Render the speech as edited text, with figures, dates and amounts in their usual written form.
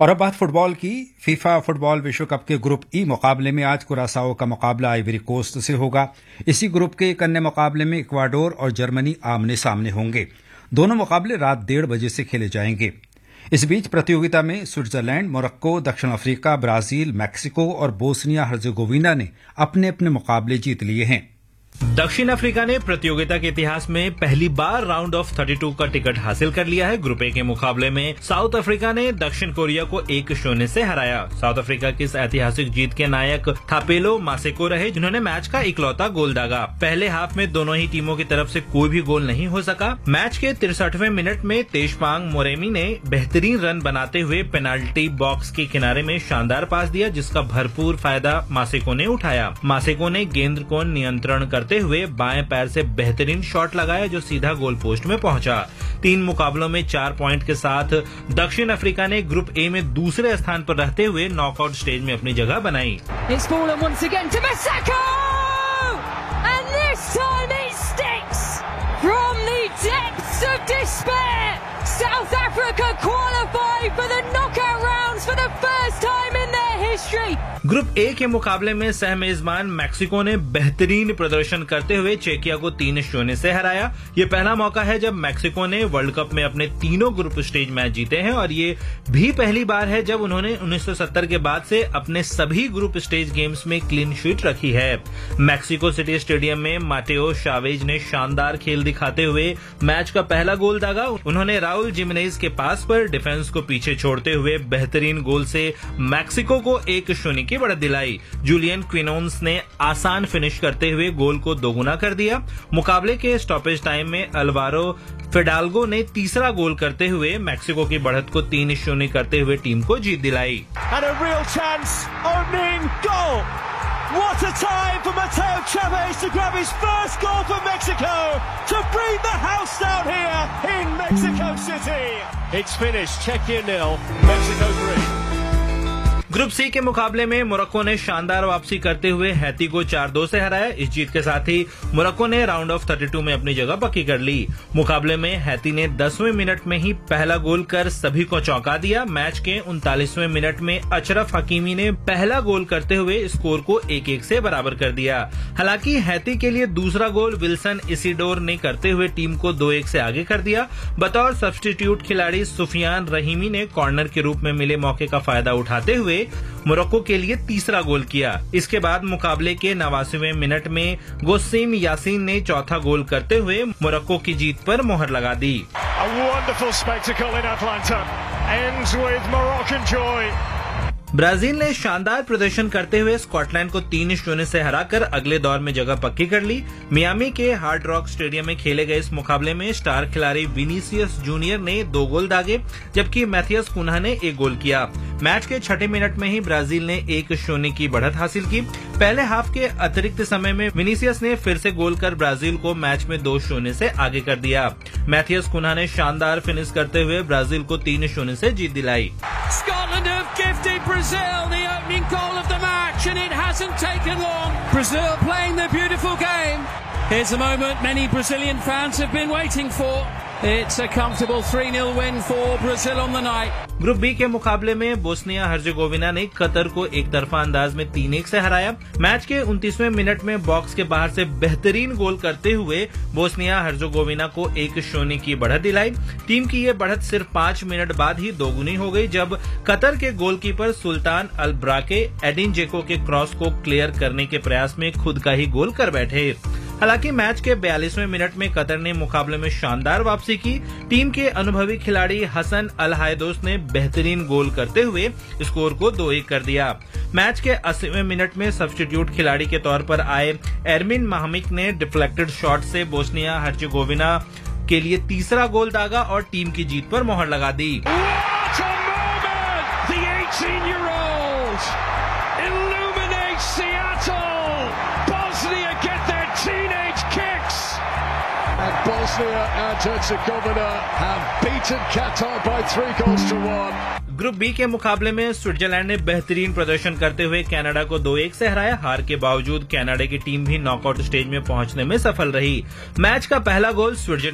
और अब बात फुटबॉल की। फीफा फुटबॉल विश्व कप के ग्रुप ई मुकाबले में आज कुरासाओ का मुकाबला आइवरी कोस्ट से होगा। इसी ग्रुप के एक अन्य मुकाबले में इक्वाडोर और जर्मनी आमने सामने होंगे। दोनों मुकाबले रात 1:30 बजे से खेले जाएंगे। इस बीच प्रतियोगिता में स्विट्जरलैंड, मोरक्को, दक्षिण अफ्रीका, ब्राजील, मैक्सिको और बोस्निया हर्जेगोविना ने अपने अपने मुकाबले जीत लिए हैं। दक्षिण अफ्रीका ने प्रतियोगिता के इतिहास में पहली बार राउंड ऑफ 32 का टिकट हासिल कर लिया है। ग्रुप ए के मुकाबले में साउथ अफ्रीका ने दक्षिण कोरिया को 1-0 से हराया। साउथ अफ्रीका की इस ऐतिहासिक जीत के नायक थापेलो मासेको रहे, जिन्होंने मैच का इकलौता गोल दागा। पहले हाफ में दोनों ही टीमों की तरफ से कोई भी गोल नहीं हो सका। मैच के 63वें मिनट में तेजपांग मोरेमी ने बेहतरीन रन बनाते हुए पेनाल्टी बॉक्स के किनारे में शानदार पास दिया, जिसका भरपूर फायदा मासेको ने उठाया। मासेको ने गेंद को नियंत्रण करते हुए बाएं पैर से बेहतरीन शॉट लगाया, जो सीधा गोल पोस्ट में पहुंचा। 3 मुकाबलों में 4 पॉइंट के साथ दक्षिण अफ्रीका ने ग्रुप ए में दूसरे स्थान पर रहते हुए नॉकआउट स्टेज में अपनी जगह बनाई। South Africa qualify for the knockout rounds for the first time in their history. Group A के मुकाबले में सह मेजबान मैक्सिको ने बेहतरीन प्रदर्शन करते हुए चेकिया को 3-0 से हराया। ये पहला मौका है जब मैक्सिको ने वर्ल्ड कप में अपने तीनों ग्रुप स्टेज मैच जीते हैं, और ये भी पहली बार है जब उन्होंने 1970 के बाद से अपने सभी ग्रुप स्टेज गेम्स में क्लीन शीट रखी है। मैक्सिको सिटी स्टेडियम में माटेओ शावेज ने शानदार खेल दिखाते हुए मैच का पहला गोल दागा। उन्होंने राउल जिमेनेज के पास पर डिफेंस को पीछे छोड़ते हुए बेहतरीन गोल से मैक्सिको को 1-0 की बढ़त दिलाई। जूलियन क्विनोन्स ने आसान फिनिश करते हुए गोल को दोगुना कर दिया। मुकाबले के स्टॉपेज टाइम में अल्वारो फिडाल्गो ने तीसरा गोल करते हुए मैक्सिको की बढ़त को 3-0 करते हुए टीम को जीत दिलाई। What a time for Mateo Chavez to grab his first goal for Mexico, to bring the house down here in Mexico City. It's finished. Czechia 0, Mexico 3. Group C के मुकाबले में मोरक्को ने शानदार वापसी करते हुए हैती को 4-2 से हराया। इस जीत के साथ ही मोरक्को ने राउंड ऑफ 32 में अपनी जगह पक्की कर ली। मुकाबले में हैती ने 10वें मिनट में ही पहला गोल कर सभी को चौंका दिया। मैच के 39वें मिनट में अशरफ हकीमी ने पहला गोल करते हुए स्कोर को 1-1 से बराबर कर दिया। हालांकि हैती के लिए दूसरा गोल विल्सन इसिडोर ने करते हुए टीम को 2-1 से आगे कर दिया। बतौर सब्स्टिट्यूट खिलाड़ी सुफियान रहीमी ने कॉर्नर के रूप में मिले मौके का फायदा उठाते हुए मोरक्को के लिए तीसरा गोल किया। इसके बाद मुकाबले के 89वें मिनट में गोस्सिम यासीन ने चौथा गोल करते हुए मोरक्को की जीत पर मोहर लगा दी। ब्राजील ने शानदार प्रदर्शन करते हुए स्कॉटलैंड को 3-0 से हराकर अगले दौर में जगह पक्की कर ली। मियामी के हार्ड रॉक स्टेडियम में खेले गए इस मुकाबले में स्टार खिलाड़ी विनीसियस जूनियर ने 2 गोल दागे, जबकि मैथियस कुन्हा ने 1 गोल किया। मैच के 6 मिनट में ही ब्राजील ने 1-0 की बढ़त हासिल की। पहले हाफ के अतिरिक्त समय में विनीसियस ने फिर से गोल कर ब्राजील को मैच में 2-0 से आगे कर दिया। मैथियस कुन्हा ने शानदार फिनिश करते हुए ब्राजील को 3-0 से जीत दिलाई। Scotland have gifted Brazil the opening goal of the match, and it hasn't taken long. Brazil playing their beautiful game. Here's a moment many Brazilian fans have been waiting for. It's a comfortable 3-0 win for Brazil on the night. Group B के मुकाबले में Bosnia Herzegovina ने Qatar को एक तरफा अंदाज में 3-1 से हराया। मैच के 29वें मिनट में बॉक्स के बाहर से बेहतरीन गोल करते हुए बोस्निया हर्जेगोविना को 1-0 की बढ़त दिलाई। टीम की ये बढ़त सिर्फ 5 मिनट बाद ही दोगुनी हो गई, जब कतर के गोलकीपर सुल्तान अल ब्राके एडिन जेको के क्रॉस को क्लियर करने के प्रयास में खुद का ही गोल कर बैठे। हालांकि मैच के 42वें मिनट में कतर ने मुकाबले में शानदार वापसी की। टीम के अनुभवी खिलाड़ी हसन अल हायदोस ने बेहतरीन गोल करते हुए स्कोर को 2-1 कर दिया। मैच के 80वें मिनट में सब्स्टिट्यूट खिलाड़ी के तौर पर आए एरमिन महमिक ने डिफ्लेक्टेड शॉट से बोस्निया हर्जेगोविना के लिए तीसरा गोल दागा और टीम की जीत पर मोहर लगा दी। Bosnia and Herzegovina have beaten Qatar by 3-1. Group B के मुकाबले में स्विट्जरलैंड ने बेहतरीन प्रदर्शन करते हुए कनाडा को 2-1 से हराया। हार के बावजूद कनाडा की टीम भी नॉकआउट स्टेज में पहुंचने में सफल रही। मैच का पहला गोल स्विट्जरलैंड